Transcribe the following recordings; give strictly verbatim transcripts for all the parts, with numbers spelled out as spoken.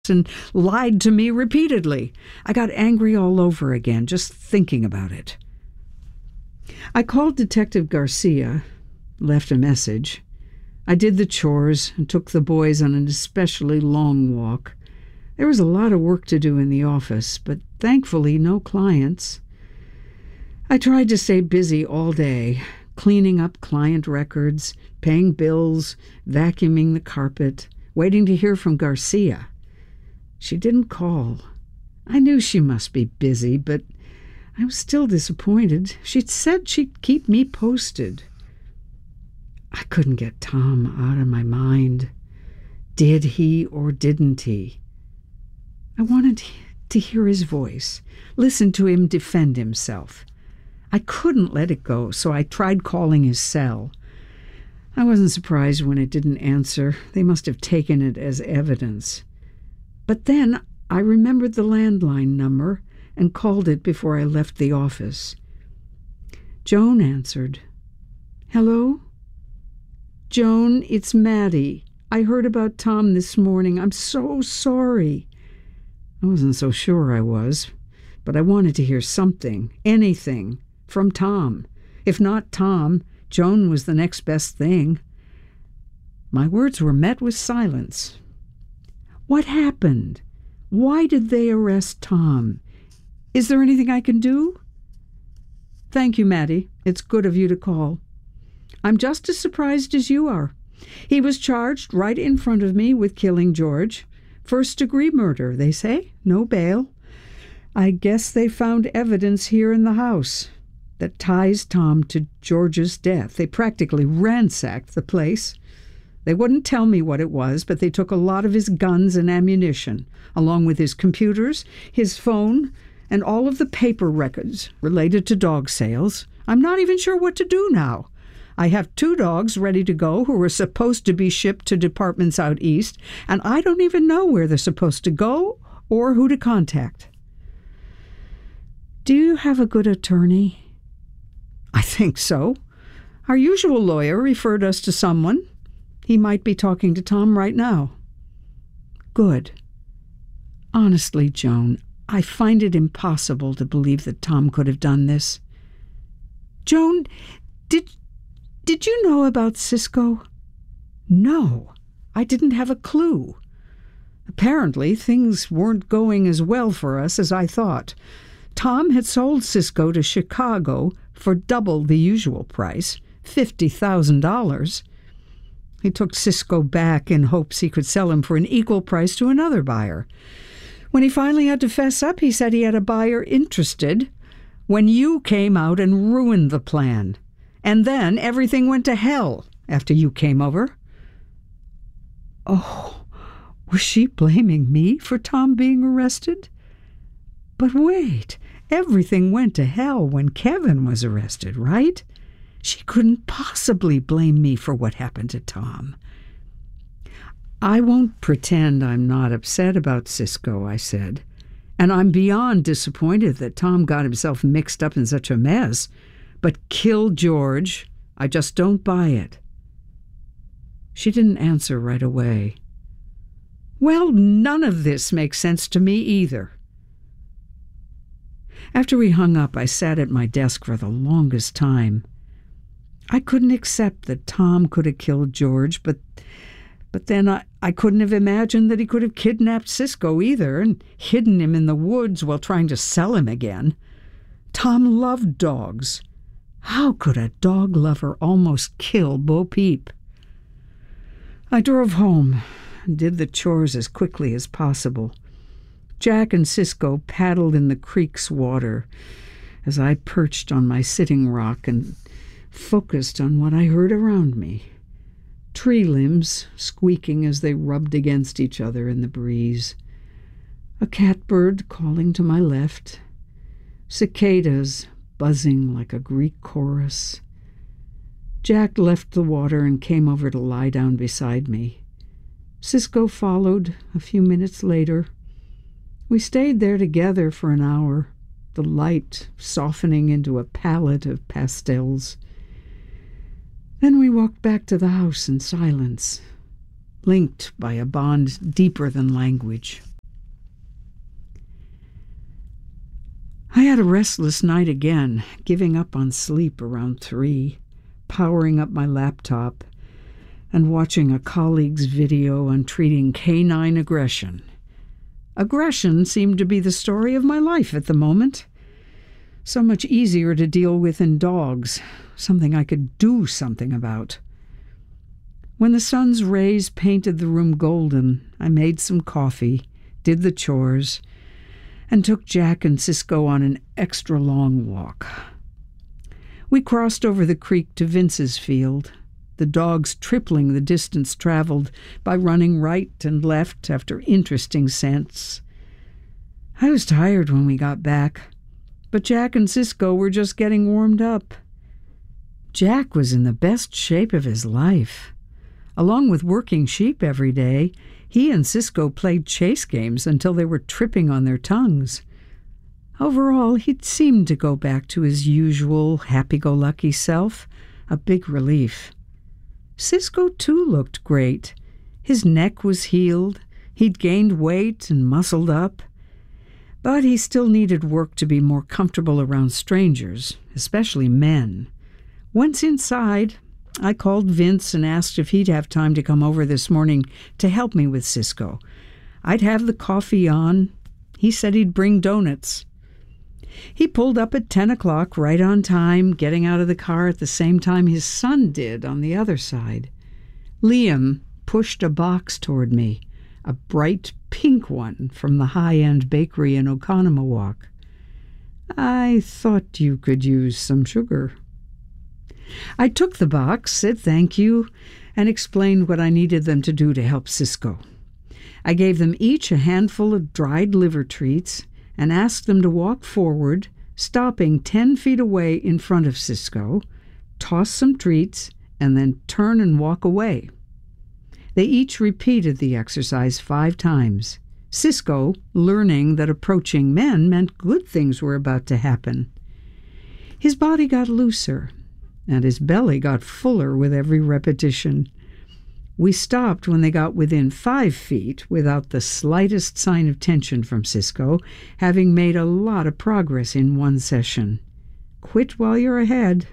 and lied to me repeatedly. I got angry all over again, just thinking about it. I called Detective Garcia, left a message. I did the chores and took the boys on an especially long walk. There was a lot of work to do in the office, but thankfully no clients. I tried to stay busy all day, cleaning up client records, paying bills, vacuuming the carpet, waiting to hear from Garcia. She didn't call. I knew she must be busy, but I was still disappointed. She'd said she'd keep me posted. I couldn't get Tom out of my mind. Did he or didn't he? I wanted to hear his voice, listen to him defend himself. I couldn't let it go, so I tried calling his cell. I wasn't surprised when it didn't answer. They must have taken it as evidence. But then I remembered the landline number and called it before I left the office. Joan answered. "Hello? Joan, it's Maddie. I heard about Tom this morning. I'm so sorry." I wasn't so sure I was, but I wanted to hear something, anything, from Tom. If not Tom, Joan was the next best thing. My words were met with silence. What happened? Why did they arrest Tom? Is there anything I can do? Thank you, Maddie. It's good of you to call. I'm just as surprised as you are. He was charged right in front of me with killing George. First-degree murder, they say. No bail. I guess they found evidence here in the house that ties Tom to George's death. They practically ransacked the place. They wouldn't tell me what it was, but they took a lot of his guns and ammunition, along with his computers, his phone, and all of the paper records related to dog sales. I'm not even sure what to do now. I have two dogs ready to go who were supposed to be shipped to departments out east, and I don't even know where they're supposed to go or who to contact. Do you have a good attorney? I think so. Our usual lawyer referred us to someone. He might be talking to Tom right now. Good. Honestly, Joan, I find it impossible to believe that Tom could have done this. Joan, did, did you know about Cisco? No, I didn't have a clue. Apparently, things weren't going as well for us as I thought. Tom had sold Cisco to Chicago for double the usual price, fifty thousand dollars. He took Cisco back in hopes he could sell him for an equal price to another buyer. When he finally had to fess up, he said he had a buyer interested when you came out and ruined the plan. And then everything went to hell after you came over. Oh, was she blaming me for Tom being arrested? But wait, everything went to hell when Kevin was arrested, right? She couldn't possibly blame me for what happened to Tom. I won't pretend I'm not upset about Cisco, I said, and I'm beyond disappointed that Tom got himself mixed up in such a mess. But kill George, I just don't buy it. She didn't answer right away. Well, none of this makes sense to me either. After we hung up, I sat at my desk for the longest time. I couldn't accept that Tom could have killed George, but but then I, I couldn't have imagined that he could have kidnapped Cisco either and hidden him in the woods while trying to sell him again. Tom loved dogs. How could a dog lover almost kill Bo Peep? I drove home and did the chores as quickly as possible. Jack and Cisco paddled in the creek's water as I perched on my sitting rock and focused on what I heard around me. Tree limbs squeaking as they rubbed against each other in the breeze. A catbird calling to my left. Cicadas buzzing like a Greek chorus. Jack left the water and came over to lie down beside me. Cisco followed a few minutes later. We stayed there together for an hour, the light softening into a palette of pastels. Then we walked back to the house in silence, linked by a bond deeper than language. I had a restless night again, giving up on sleep around three, powering up my laptop, and watching a colleague's video on treating canine aggression. Aggression seemed to be the story of my life at the moment. So much easier to deal with in dogs, something I could do something about. When the sun's rays painted the room golden, I made some coffee, did the chores, and took Jack and Cisco on an extra long walk. We crossed over the creek to Vince's field, the dogs tripling the distance traveled by running right and left after interesting scents. I was tired when we got back, but Jack and Cisco were just getting warmed up. Jack was in the best shape of his life. Along with working sheep every day, he and Cisco played chase games until they were tripping on their tongues. Overall, he'd seemed to go back to his usual happy-go-lucky self, a big relief. Cisco, too, looked great. His neck was healed, he'd gained weight and muscled up. But he still needed work to be more comfortable around strangers, especially men. Once inside, I called Vince and asked if he'd have time to come over this morning to help me with Cisco. I'd have the coffee on. He said he'd bring donuts. He pulled up at ten o'clock, right on time, getting out of the car at the same time his son did on the other side. Liam pushed a box toward me, a bright pink one from the high-end bakery in Oconomowoc. I thought you could use some sugar. I took the box, said thank you, and explained what I needed them to do to help Cisco. I gave them each a handful of dried liver treats and asked them to walk forward, stopping ten feet away in front of Cisco, toss some treats, and then turn and walk away. They each repeated the exercise five times, Cisco learning that approaching men meant good things were about to happen. His body got looser, and his belly got fuller with every repetition. We stopped when they got within five feet without the slightest sign of tension from Cisco, having made a lot of progress in one session. Quit while you're ahead.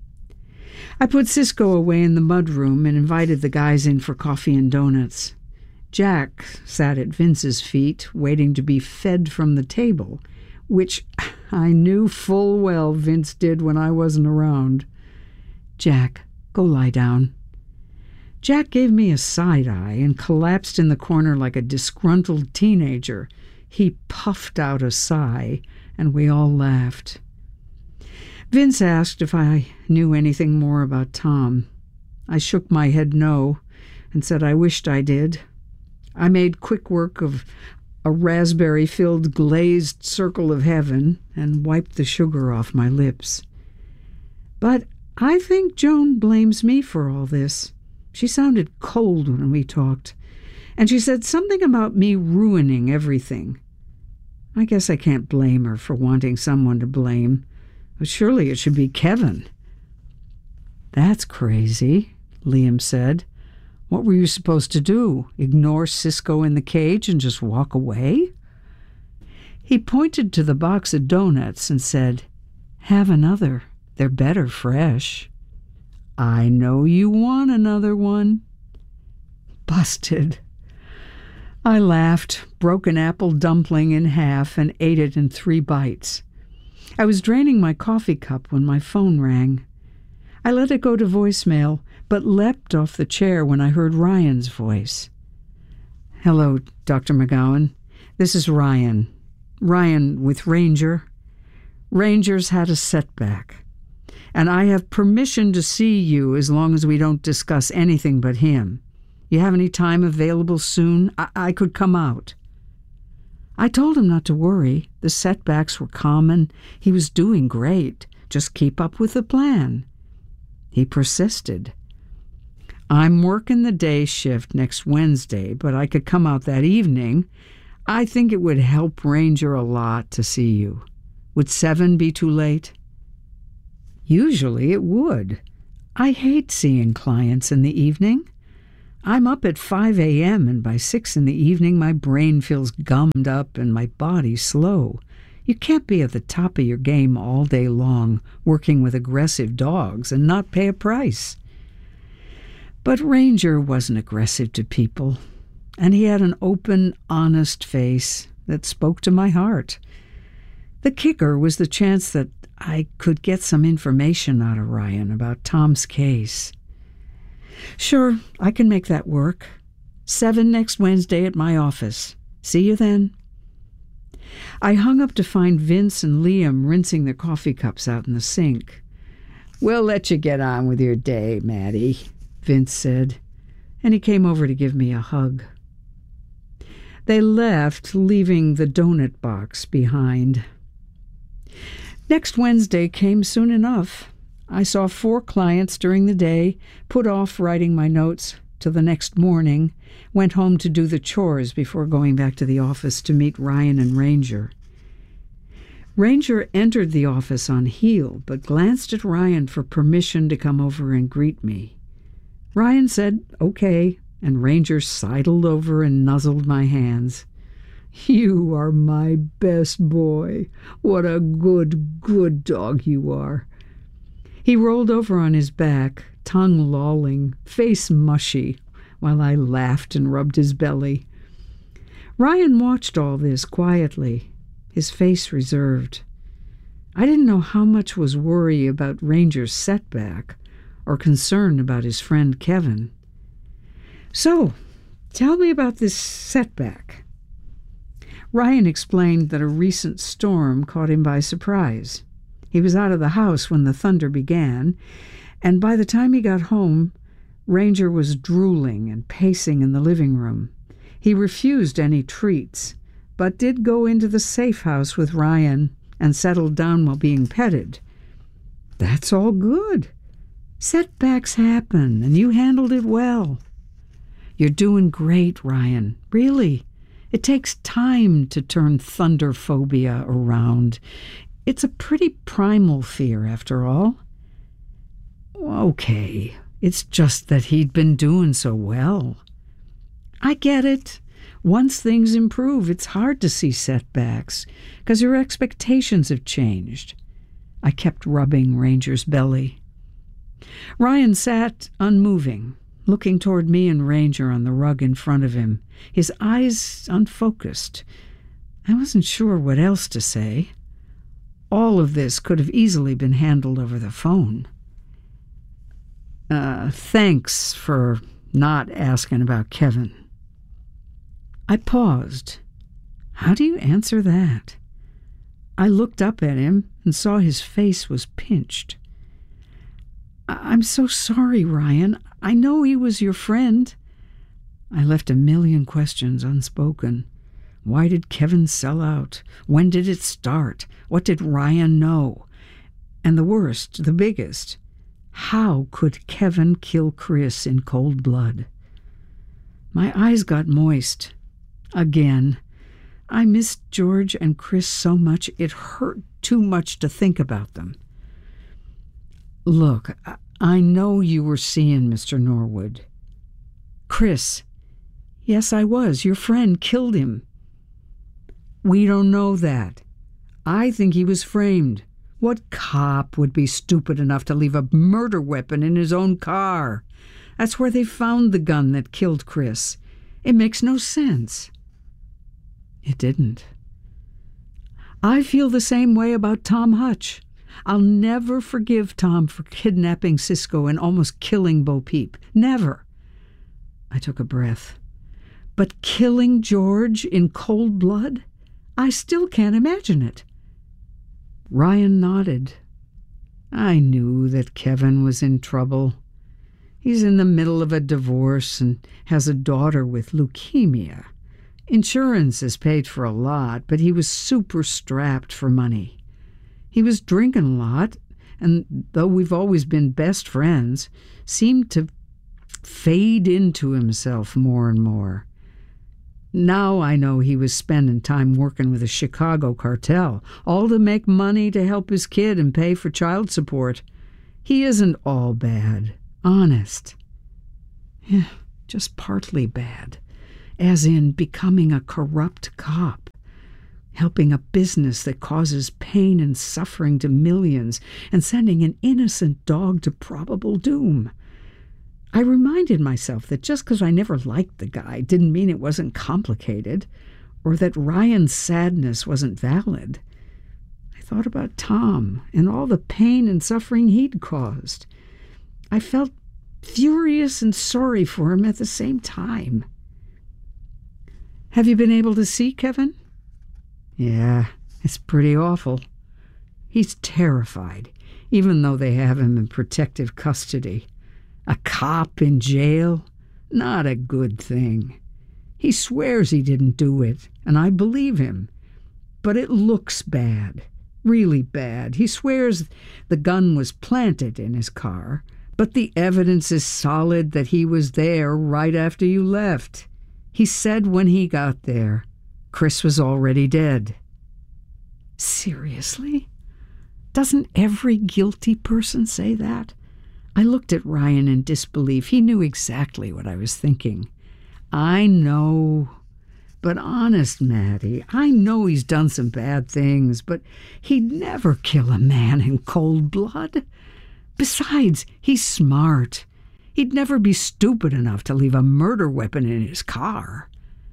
I put Cisco away in the mudroom and invited the guys in for coffee and donuts. Jack sat at Vince's feet, waiting to be fed from the table, which I knew full well Vince did when I wasn't around. Jack, go lie down. Jack gave me a side-eye and collapsed in the corner like a disgruntled teenager. He puffed out a sigh, and we all laughed. Vince asked if I knew anything more about Tom. I shook my head no and said I wished I did. I made quick work of a raspberry-filled glazed circle of heaven and wiped the sugar off my lips. But I think Joan blames me for all this. She sounded cold when we talked, and she said something about me ruining everything. I guess I can't blame her for wanting someone to blame, but surely it should be Kevin. That's crazy, Liam said. What were you supposed to do? Ignore Cisco in the cage and just walk away? He pointed to the box of donuts and said, Have another. They're better fresh. I know you want another one. Busted. I laughed, broke an apple dumpling in half, and ate it in three bites. I was draining my coffee cup when my phone rang. I let it go to voicemail, but leapt off the chair when I heard Ryan's voice. Hello, Doctor McGowan. This is Ryan. Ryan with Ranger. Ranger's had a setback, and I have permission to see you as long as we don't discuss anything but him. You have any time available soon? I, I could come out. I told him not to worry. The setbacks were common. He was doing great. Just keep up with the plan. He persisted. I'm working the day shift next Wednesday, but I could come out that evening. I think it would help Ranger a lot to see you. Would seven be too late? Usually it would. I hate seeing clients in the evening. I'm up at five a.m. and by six in the evening my brain feels gummed up and my body slow. You can't be at the top of your game all day long, working with aggressive dogs, and not pay a price. But Ranger wasn't aggressive to people, and he had an open, honest face that spoke to my heart. The kicker was the chance that I could get some information out of Ryan about Tom's case. Sure, I can make that work. Seven next Wednesday at my office. See you then. I hung up to find Vince and Liam rinsing their coffee cups out in the sink. "We'll let you get on with your day, Maddie," Vince said, and he came over to give me a hug. They left, leaving the donut box behind. Next Wednesday came soon enough. I saw four clients during the day, put off writing my notes till the next morning, went home to do the chores before going back to the office to meet Ryan and Ranger. Ranger entered the office on heel, but glanced at Ryan for permission to come over and greet me. Ryan said, okay, and Ranger sidled over and nuzzled my hands. "You are my best boy. What a good, good dog you are." He rolled over on his back, tongue lolling, face mushy, while I laughed and rubbed his belly. Ryan watched all this quietly, his face reserved. I didn't know how much was worry about Ranger's setback or concern about his friend Kevin. "So, tell me about this setback." Ryan explained that a recent storm caught him by surprise. He was out of the house when the thunder began, and by the time he got home, Ranger was drooling and pacing in the living room. He refused any treats, but did go into the safe house with Ryan and settled down while being petted. "That's all good. Setbacks happen, and you handled it well." "You're doing great, Ryan. Really. It takes time to turn thunder phobia around. It's a pretty primal fear, after all." "Okay. It's just that he'd been doing so well." "I get it. Once things improve, it's hard to see setbacks, because your expectations have changed." I kept rubbing Ranger's belly. Ryan sat unmoving, looking toward me and Ranger on the rug in front of him, his eyes unfocused. I wasn't sure what else to say. All of this could have easily been handled over the phone. Uh, thanks for not asking about Kevin." I paused. How do you answer that? I looked up at him and saw his face was pinched. I- I'm so sorry, Ryan. I know he was your friend." I left a million questions unspoken. Why did Kevin sell out? When did it start? What did Ryan know? And the worst, the biggest, how could Kevin kill Chris in cold blood? My eyes got moist. Again. I missed George and Chris so much it hurt too much to think about them. "Look, I know you were seeing Mister Norwood." "Chris." "Yes, I was. Your friend killed him." "We don't know that. I think he was framed. What cop would be stupid enough to leave a murder weapon in his own car? That's where they found the gun that killed Chris. It makes no sense." It didn't. I feel the same way about Tom Hutch. I'll never forgive Tom for kidnapping Cisco and almost killing Bo Peep. Never. I took a breath. But killing George in cold blood? I still can't imagine it. Ryan nodded. I knew that Kevin was in trouble. He's in the middle of a divorce and has a daughter with leukemia. Insurance is paid for a lot, but he was super strapped for money. He was drinking a lot, and though we've always been best friends, seemed to fade into himself more and more. Now I know he was spending time working with a Chicago cartel, all to make money to help his kid and pay for child support. He isn't all bad, honest. Yeah, just partly bad, as in becoming a corrupt cop. helping a business that causes pain and suffering to millions and sending an innocent dog to probable doom. I reminded myself that just because I never liked the guy didn't mean it wasn't complicated, or that Ryan's sadness wasn't valid. I thought about Tom and all the pain and suffering he'd caused. I felt furious and sorry for him at the same time. Have you been able to see Kevin? Yeah, it's pretty awful. He's terrified, even though they have him in protective custody. A cop in jail? Not a good thing. He swears he didn't do it, and I believe him. But it looks bad, really bad. He swears the gun was planted in his car, but the evidence is solid that he was there right after you left. He said when he got there, Chris was already dead. Seriously? Doesn't every guilty person say that? I looked at Ryan in disbelief. He knew exactly what I was thinking. I know. But honest, Maddie, I know he's done some bad things, but he'd never kill a man in cold blood. Besides, he's smart. He'd never be stupid enough to leave a murder weapon in his car.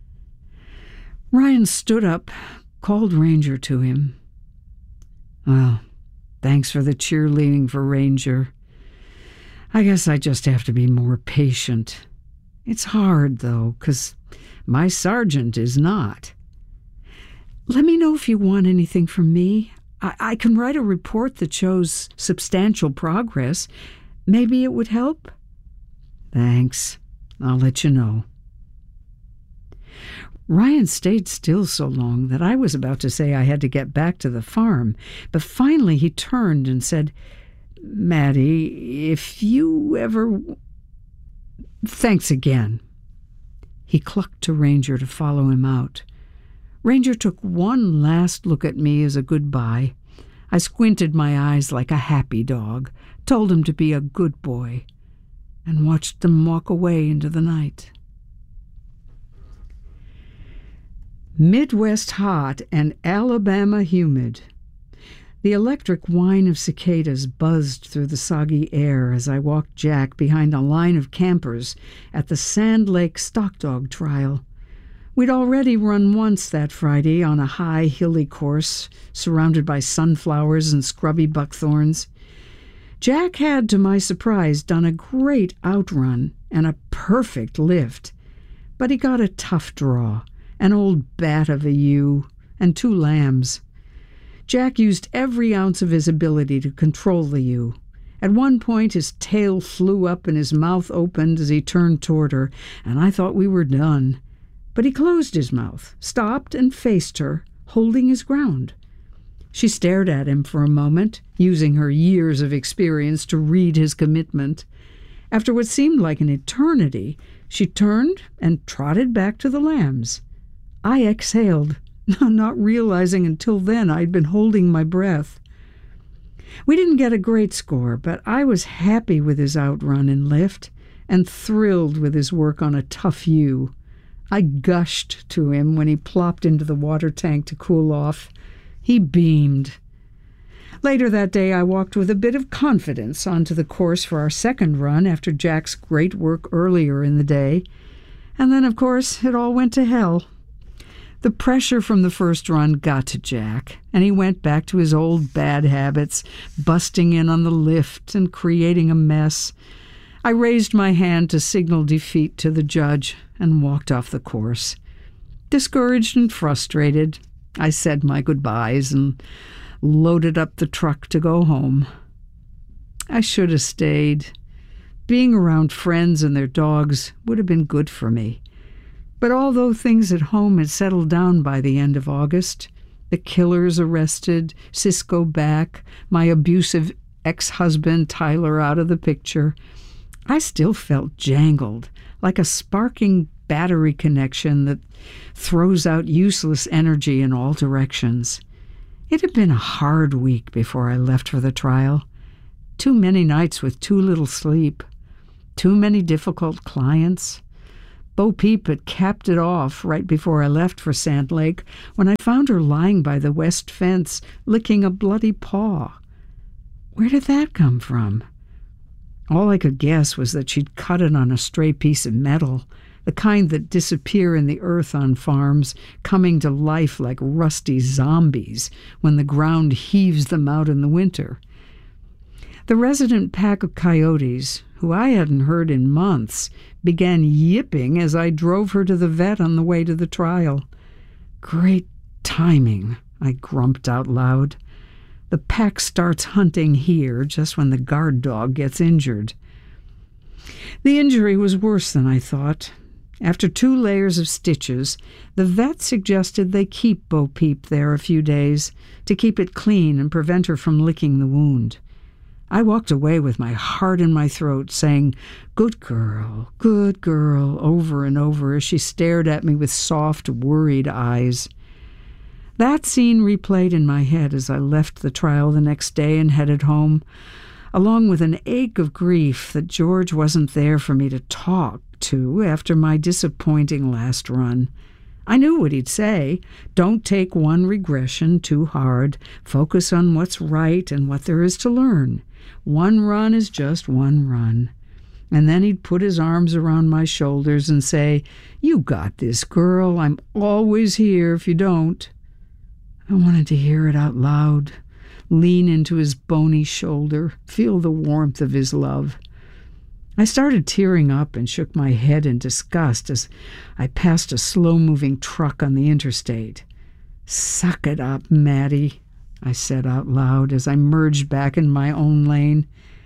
Ryan stood up, called Ranger to him. Well, thanks for the cheerleading for Ranger. I guess I just have to be more patient. It's hard, though, 'cause my sergeant is not. Let me know if you want anything from me. I, I can write a report that shows substantial progress. Maybe it would help? Thanks. I'll let you know. Ryan stayed still so long that I was about to say I had to get back to the farm, but finally he turned and said, Maddie, if you ever... Thanks again. He clucked to Ranger to follow him out. Ranger took one last look at me as a goodbye. I squinted my eyes like a happy dog, told him to be a good boy, and watched them walk away into the night. Midwest hot and Alabama humid. The electric whine of cicadas buzzed through the soggy air as I walked Jack behind a line of campers at the Sand Lake Stock Dog Trial. We'd already run once that Friday on a high, hilly course surrounded by sunflowers and scrubby buckthorns. Jack had, to my surprise, done a great outrun and a perfect lift, but he got a tough draw, an old bat of a ewe, and two lambs. Jack used every ounce of his ability to control the ewe. At one point his tail flew up and his mouth opened as he turned toward her, and I thought we were done. But he closed his mouth, stopped, and faced her, holding his ground. She stared at him for a moment, using her years of experience to read his commitment. After what seemed like an eternity, she turned and trotted back to the lambs. I exhaled, not realizing until then I'd been holding my breath. We didn't get a great score, but I was happy with his outrun and lift, and thrilled with his work on a tough ewe. I gushed to him when he plopped into the water tank to cool off. He beamed. Later that day I walked with a bit of confidence onto the course for our second run after Jack's great work earlier in the day. And then, of course, it all went to hell. The pressure from the first run got to Jack, and he went back to his old bad habits, busting in on the lift and creating a mess. I raised my hand to signal defeat to the judge and walked off the course. Discouraged and frustrated, I said my goodbyes and loaded up the truck to go home. I should have stayed. Being around friends and their dogs would have been good for me. But although things at home had settled down by the end of August, the killers arrested, Cisco back, my abusive ex-husband Tyler out of the picture, I still felt jangled, like a sparking battery connection that throws out useless energy in all directions. It had been a hard week before I left for the trial. Too many nights with too little sleep. Too many difficult clients. Bo Peep had capped it off right before I left for Sand Lake when I found her lying by the west fence, licking a bloody paw. Where did that come from? All I could guess was that she'd cut it on a stray piece of metal, the kind that disappear in the earth on farms, coming to life like rusty zombies when the ground heaves them out in the winter. The resident pack of coyotes, who I hadn't heard in months, began yipping as I drove her to the vet on the way to the trial. Great timing, I grumped out loud. The pack starts hunting here just when the guard dog gets injured. The injury was worse than I thought. After two layers of stitches, the vet suggested they keep Bo Peep there a few days to keep it clean and prevent her from licking the wound. I walked away with my heart in my throat, saying, "Good girl, good girl," over and over as she stared at me with soft, worried eyes. That scene replayed in my head as I left the trial the next day and headed home, along with an ache of grief that George wasn't there for me to talk to after my disappointing last run. I knew what he'd say. Don't take one regression too hard. Focus on what's right and what there is to learn. One run is just one run. And then he'd put his arms around my shoulders and say, "You got this, girl. I'm always here if you don't." I wanted to hear it out loud, lean into his bony shoulder, feel the warmth of his love. I started tearing up and shook my head in disgust as I passed a slow-moving truck on the interstate. "Suck it up, Maddie," I said out loud as I merged back in my own lane.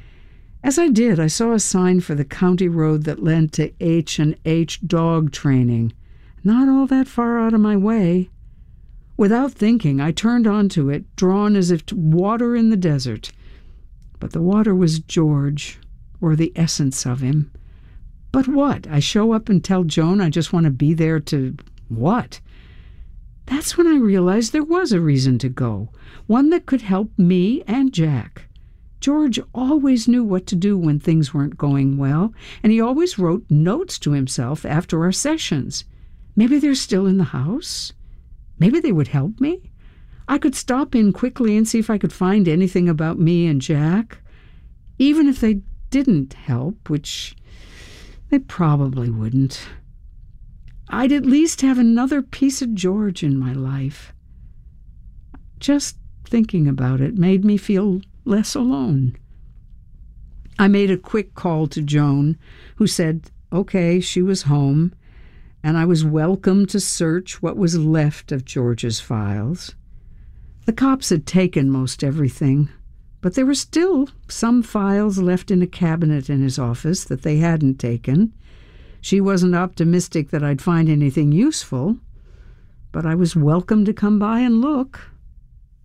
As I did, I saw a sign for the county road that led to H and H dog training, not all that far out of my way. Without thinking, I turned onto it, drawn as if to water in the desert. But the water was George, or the essence of him. But what? I show up and tell Joan I just want to be there to what? That's when I realized there was a reason to go, one that could help me and Jack. George always knew what to do when things weren't going well, and he always wrote notes to himself after our sessions. Maybe they're still in the house? Maybe they would help me? I could stop in quickly and see if I could find anything about me and Jack. Even if they didn't help, which they probably wouldn't, I'd at least have another piece of George in my life. Just thinking about it made me feel less alone. I made a quick call to Joan, who said, okay, she was home, and I was welcome to search what was left of George's files. The cops had taken most everything, but there were still some files left in a cabinet in his office that they hadn't taken. She wasn't optimistic that I'd find anything useful, but I was welcome to come by and look.